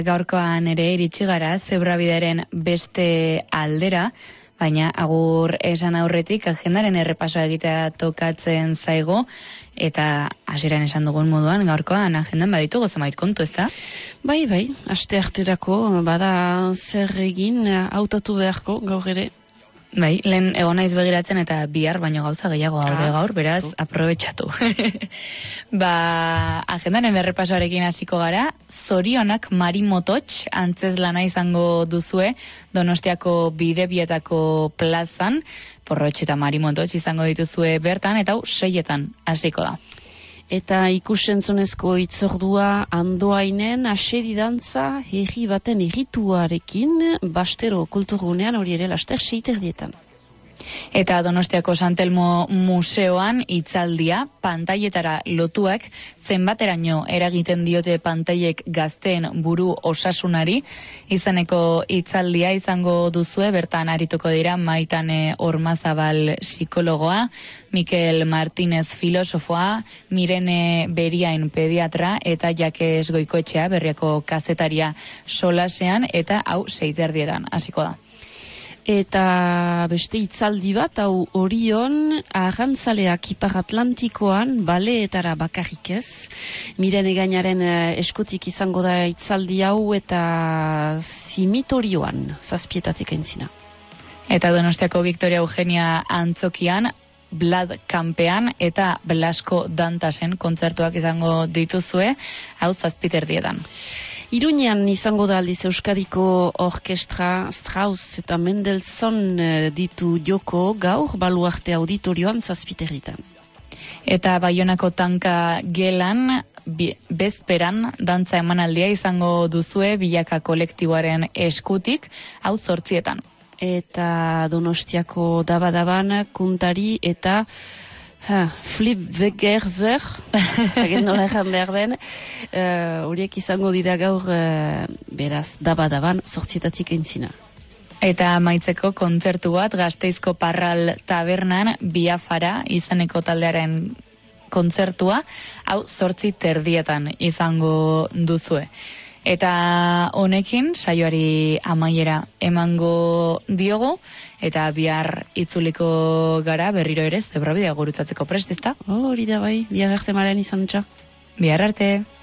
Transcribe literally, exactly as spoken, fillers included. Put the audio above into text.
Gaurkoan ere iritsi gara Zebrabideren beste aldera, baina agur esan aurretik agendaren errepasoa egitea tokatzen zaigo, eta hasieran esan dugun moduan gaurkoan agendan baditugu zenbait kontu, ezta? Bai, bai, aste arterako bada zer egin hautatu beharko gaur ere. Bai, lehen egon naiz begiratzen eta bihar baino gauza gehiago gaude Ah, gaur, beraz, aprobetxatu. Ba, agendaren errepasoarekin hasiko gara, zorionak Mari Mototx antzezlana izango duzue Donostiako Bidebietako plazan, Porrotx eta Mari Mototx izango dituzue bertan, eta hau seietan hasiko da. Eta ikusentzunezko itzordua Andoainen aseri dantza herri baten errituarekin Bastero kulturgunean hori ere laster seiterdietan. Eta Donostiako Santelmo Museoan hitzaldia pantailetara lotuak zenbateraino eragiten diote pantailek gazteen buru osasunari, izaneko hitzaldia izango duzue, bertan arituko dira Maitane Ormazabal psikologoa, Mikel Martínez filosofoa, Mirene Beriain pediatra eta Jakes Goikoetxea Berriako kazetaria solasean, eta hau seiterdietan hasiko da. Eta beste hitzaldi bat, hau Orion, arrantzaleak Ipar Atlantikoan, baleetara bakarrik ez. Mirene Gainaren eskutik izango da hitzaldi hau eta Zimitorioan, zazpietatik aintzina. Eta Donostiako Victoria Eugenia antzokian, Blad Kampean eta Blasko Dantasen kontzertuak izango dituzue, hau zazpiterdietan. Iruñean izango da aldiz Euskadiko Orkestra Strauss eta Mendelssohn ditu joko gaur Baluarte auditorioan zazpiterritan. Eta Baionako Tanka gelan bezperan dantza emanaldia izango duzue Bilaka kolektiboaren eskutik, hau zortzietan. Eta Donostiako Dabadaban kuntari eta Ha, Flip Wegerzer, zaget nola ejan behar den, horiek uh, izango dira gaur, uh, beraz, daba-daban, sortzietatik aintzina. Eta amaitzeko kontzertu bat Gasteizko Parral Tabernan Biafara izaneko taldearen kontzertua, hau zortzi terdietan izango duzue. Eta honekin saioari amaiera emango diogu, eta bihar itzuliko gara berriro ere Zebrabidea gurutzatzeko prest, ezta? Hori da bai, bihar arte maren izan txa. Bihar arte.